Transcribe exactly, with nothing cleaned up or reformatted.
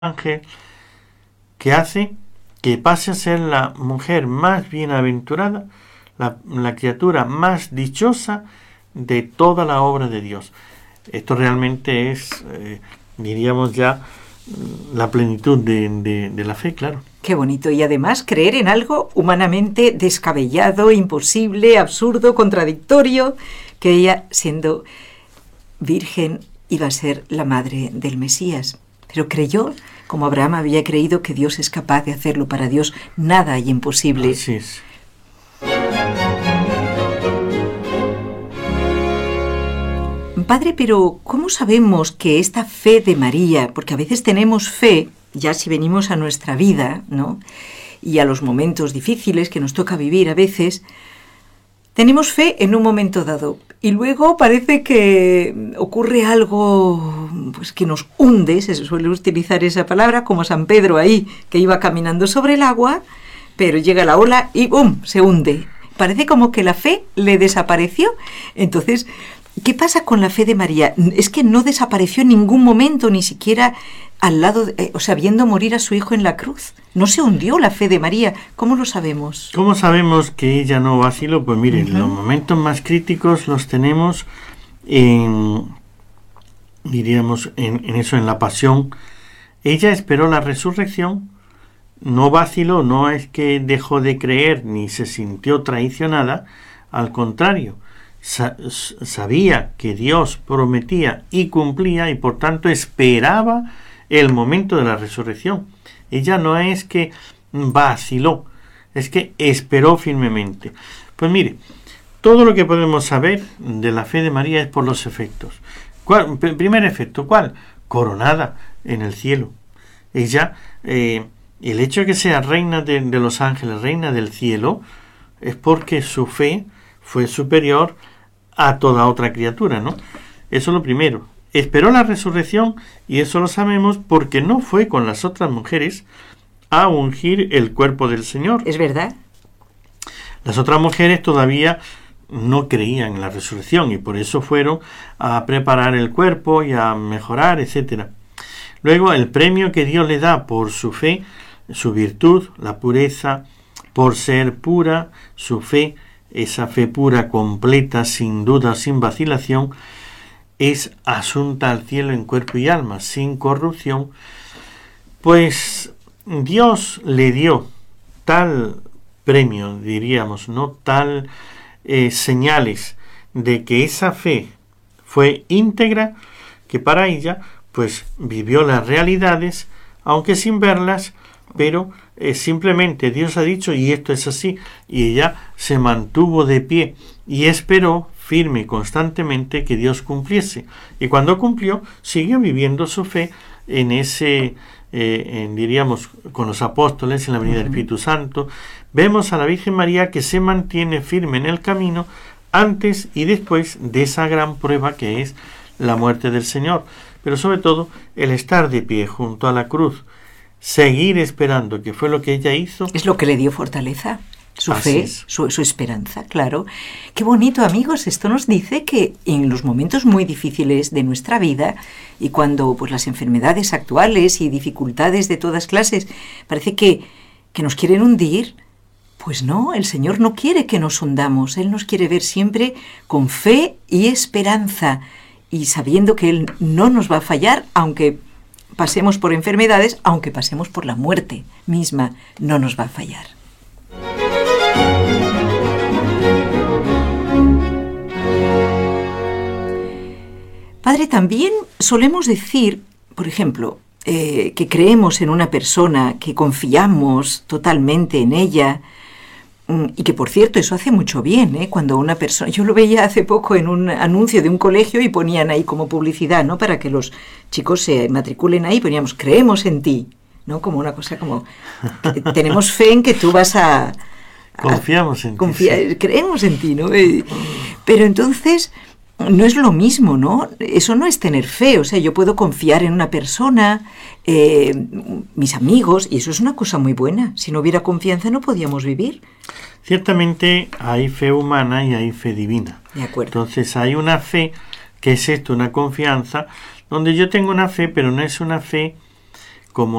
ángel que hace que pase a ser la mujer más bienaventurada, la, la criatura más dichosa de toda la obra de Dios. Esto realmente es, eh, diríamos ya, la plenitud de, de, de la fe, claro. Qué bonito. Y además creer en algo humanamente descabellado, imposible, absurdo, contradictorio, que ella, siendo virgen, iba a ser la madre del Mesías. Pero creyó, como Abraham había creído, que Dios es capaz de hacerlo. Para Dios nada hay imposible. Así es. Padre, pero ¿cómo sabemos que esta fe de María, porque a veces tenemos fe, ya si venimos a nuestra vida, ¿no?, y a los momentos difíciles que nos toca vivir a veces, tenemos fe en un momento dado y luego parece que ocurre algo pues, que nos hunde, se suele utilizar esa palabra, como San Pedro ahí, que iba caminando sobre el agua, pero llega la ola y ¡bum!, se hunde. Parece como que la fe le desapareció. Entonces, ¿qué pasa con la fe de María? Es que no desapareció en ningún momento, ni siquiera al lado, de, eh, o sea, viendo morir a su hijo en la cruz. No se hundió la fe de María. ¿Cómo lo sabemos? ¿Cómo sabemos que ella no vaciló? Pues miren, Uh-huh. los momentos más críticos los tenemos en, diríamos, en, en eso, en la pasión. Ella esperó la resurrección, no vaciló, no es que dejó de creer ni se sintió traicionada, al contrario, sa- sabía que Dios prometía y cumplía y por tanto esperaba el momento de la resurrección. Ella no es que vaciló, es que esperó firmemente. Pues mire, todo lo que podemos saber de la fe de María es por los efectos. ¿Cuál? Primer efecto, ¿cuál? Coronada en el cielo. Ella, eh, el hecho de que sea reina de, de los ángeles, reina del cielo, es porque su fe fue superior a toda otra criatura, ¿no? Eso es lo primero. Esperó la resurrección y eso lo sabemos porque no fue con las otras mujeres a ungir el cuerpo del Señor. ¿Es verdad? Las otras mujeres todavía no creían en la resurrección y por eso fueron a preparar el cuerpo y a mejorar, etcétera. Luego, el premio que Dios le da por su fe, su virtud, la pureza, por ser pura, su fe, esa fe pura, completa, sin duda, sin vacilación, es asunta al cielo en cuerpo y alma, sin corrupción. Pues Dios le dio tal premio, diríamos, no tal eh, señales de que esa fe fue íntegra, que para ella pues vivió las realidades, aunque sin verlas, pero eh, simplemente Dios ha dicho y esto es así, y ella se mantuvo de pie y esperó firme y constantemente que Dios cumpliese, y cuando cumplió siguió viviendo su fe en ese eh, en, diríamos, con los apóstoles, en la venida del Espíritu Santo. Vemos a la Virgen María que se mantiene firme en el camino antes y después de esa gran prueba que es la muerte del Señor, pero sobre todo el estar de pie junto a la cruz, seguir esperando, que fue lo que ella hizo. Es lo que le dio fortaleza, su Así fe, es. su, su esperanza, claro. Qué bonito, amigos. Esto nos dice que en los momentos muy difíciles de nuestra vida y cuando pues las enfermedades actuales y dificultades de todas clases parece que, que nos quieren hundir, pues no, el Señor no quiere que nos hundamos. Él nos quiere ver siempre con fe y esperanza y sabiendo que Él no nos va a fallar, aunque pasemos por enfermedades, aunque pasemos por la muerte misma, no nos va a fallar. Padre, también solemos decir, por ejemplo, eh, que creemos en una persona, que confiamos totalmente en ella, y que, por cierto, eso hace mucho bien, ¿eh? Cuando una persona... Yo lo veía hace poco en un anuncio de un colegio y ponían ahí como publicidad, ¿no?, para que los chicos se matriculen ahí, poníamos, creemos en ti, ¿no?, como una cosa como... Tenemos fe en que tú vas a... a Confiamos en confía, ti. Sí. Creemos en ti, ¿no? Eh, pero entonces... No es lo mismo, ¿no? Eso no es tener fe. O sea, yo puedo confiar en una persona, eh, mis amigos, y eso es una cosa muy buena. Si no hubiera confianza no podíamos vivir. Ciertamente hay fe humana y hay fe divina. De acuerdo. Entonces hay una fe, que es esto, una confianza, donde yo tengo una fe, pero no es una fe como